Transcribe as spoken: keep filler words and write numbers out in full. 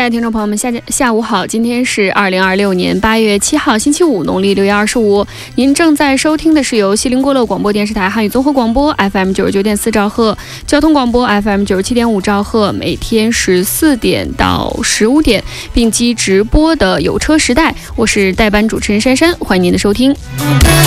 爱的听众朋友们，下下午好，今天是二零二六年八月七号星期五，农历六月二十五。您正在收听的是由西林郭勒广播电视台汉语综合广播 F M 九十九点四兆赫，交通广播 F M 九十七点五兆赫，每天十四点到十五点并机直播的有车时代，我是代班主持人珊珊，欢迎您的收听。